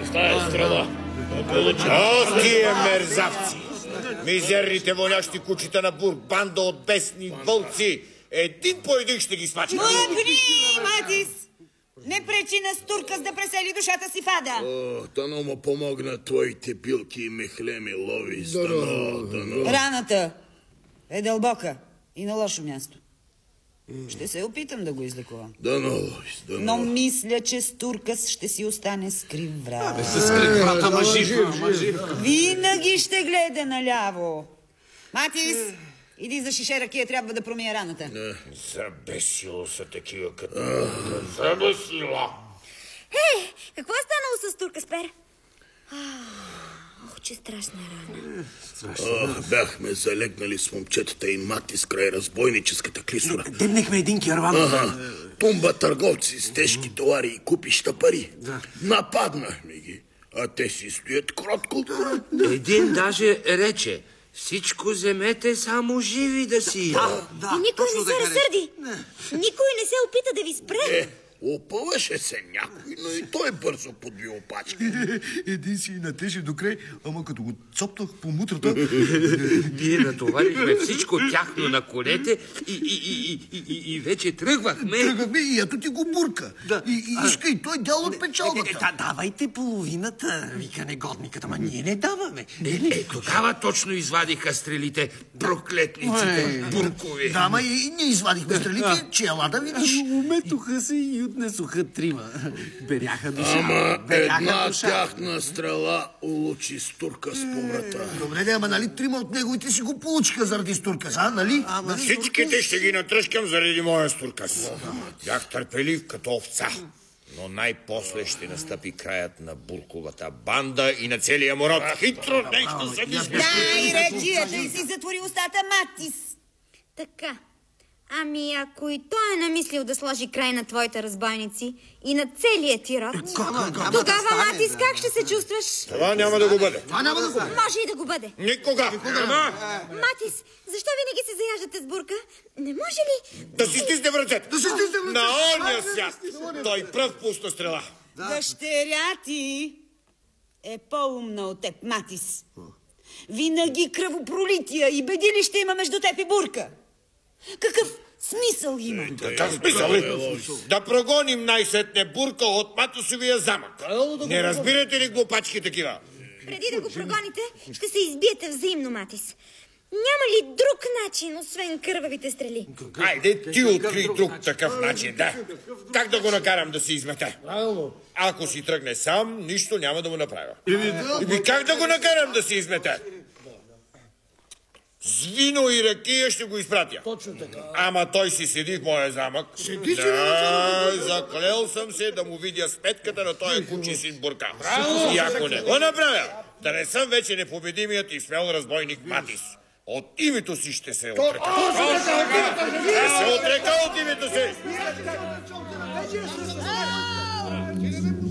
С тая стрела. О, тия мерзавци! Мизерните вонящи кучета на Бург, банда от бесни вълци. Един по един ще ги смачат. Мъкни, Матис! Не пречи на Стуркас да пресели душата си в ада. Дано му помогна твоите билки и мехлеми, Ловис. Дано. Раната е дълбока и на лошо място. Ще се опитам да го излекувам. Дано, Ловис, дано. Но мисля, че Стуркас ще си остане с крив врат. С крив врата, мъжи. Винаги ще гледа наляво. Матис, иди за шише ракия, трябва да промия раната. Забесило са такива като... Забесила! Какво е станало с Туркас, Пер? Ох, че страшна рана. Бяхме залегнали с момчетата и Матис край разбойническата клисура. Дебнехме един керван. Тумба търговци с тежки товари и купища пари. Нападнахме ги, а те си стоят кротко. Един даже рече: всичко вземете, само живи да си. И никой не се разсърди. Никой не се опита да ви спре. Опъваше се някой, но и той бързо подби опачки. Един си натеше до край, ама като го цопнах по мутрата... Ние натоварихме всичко тяхно на колете и вече тръгвахме. Тръгвахме и ето ти го бурка. И иска и той дял от печалбата. Давайте половината, вика негодникът, ама ние не даваме. Тогава точно извадиха стрелите, проклетниците, буркови. Да, ама и ние извадихме стрелите, че ела да видиш. Уметоха се и отнесоха трима. Беряха душа. Ама една тяхна стрела улучи Стуркас по врата. Добре, ама нали трима от неговите си го получиха заради Стуркас, а? Нали? Всичките ще ги натръшкам заради моя Стуркас. Бях търпелив като овца. Но най-после ще настъпи краят на Бурковата банда и на целия му род. Хитро нещо се ми смеши. Дай речията и си затвори устата, Матис. Така. Ами ако и той е намислил да сложи край на твоите разбойници и на целия ти род, тогава, Матис, как ще се чувстваш? Това няма да го бъде. Може и да го бъде. Никога. Матис, защо винаги се заяждате с Бурка? Не може ли... Да си стисне връцете. На ония свят. Той пръв пусна стрела. Дъщеря ти е по-умна от теб, Матис. Винаги кръвопролития и беди ли ще има между теб и Бурка? Какъв смисъл има? Какъв смисъл ли? Да прогоним най-сетне Бурка от Матосовия замък. Не разбирате ли глупачки такива? Преди да го прогоните, ще се избиете взаимно, Матис. Няма ли друг начин, освен кървавите стрели? Айде, ти откри друг такъв начин, да. Как да го накарам да се измете? Ако си тръгне сам, нищо няма да му направя. И как да го накарам да се измете? С вино и ракия ще го изпратя. Точно така. Ама той си седи в моя замък. Седи си заклел съм се да му видя сметката на този кучи син Бурка. И ако не го направя, да не съм вече непобедимият и смел разбойник Матис. От името си ще се отрека. Ще се отрека от името си!